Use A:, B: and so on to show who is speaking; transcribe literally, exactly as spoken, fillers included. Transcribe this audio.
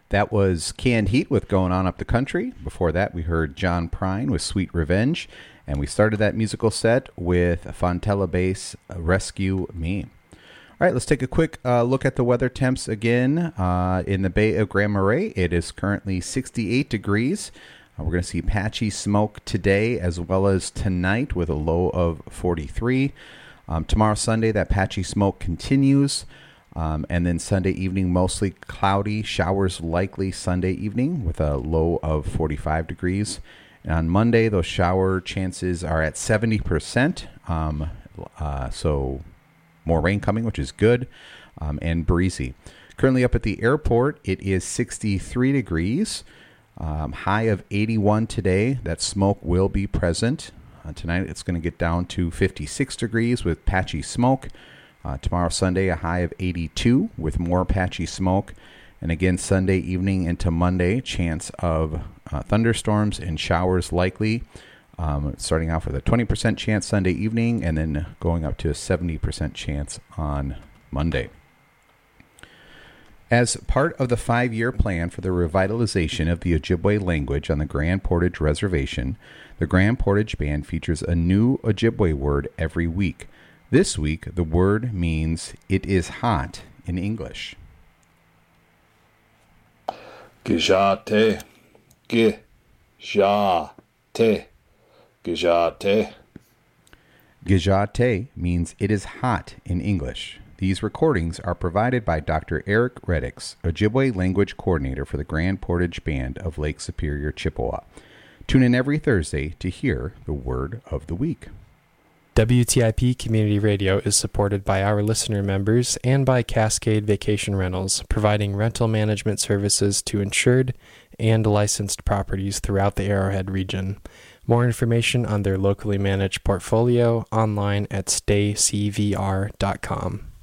A: That was Canned Heat with Going On Up the Country. Before that, we heard John Prine with Sweet Revenge. And we started that musical set with Fontella Bass, Rescue Me. All right, let's take a quick uh, look at the weather temps again. Uh, in the Bay of Grand Marais, it is currently sixty-eight degrees. Uh, we're going to see patchy smoke today as well as tonight with a low of forty-three. Um, tomorrow, Sunday, that patchy smoke continues. Um, and then Sunday evening, mostly cloudy. Showers likely Sunday evening with a low of forty-five degrees. And on Monday, those shower chances are at seventy percent. Um, uh, so more rain coming, which is good, um, and breezy. Currently up at the airport, it is sixty-three degrees. Um, high of eighty-one today. That smoke will be present. Uh, tonight, it's going to get down to fifty-six degrees with patchy smoke. Uh, tomorrow, Sunday, a high of eighty-two with more patchy smoke. And again, Sunday evening into Monday, chance of uh, thunderstorms and showers likely. Um, starting off with a twenty percent chance Sunday evening and then going up to a seventy percent chance on Monday. As part of the five-year plan for the revitalization of the Ojibwe language on the Grand Portage Reservation, the Grand Portage Band features a new Ojibwe word every week. This week, the word means "it is hot" in English.
B: Gijate, gijate, gijate.
A: Gijate means "it is hot" in English. These recordings are provided by Doctor Eric Reddix, Ojibwe language coordinator for the Grand Portage Band of Lake Superior, Chippewa. Tune in every Thursday to hear the word of the week.
C: W T I P Community Radio is supported by our listener members and by Cascade Vacation Rentals, providing rental management services to insured and licensed properties throughout the Arrowhead region. More information on their locally managed portfolio online at stay c v r dot com.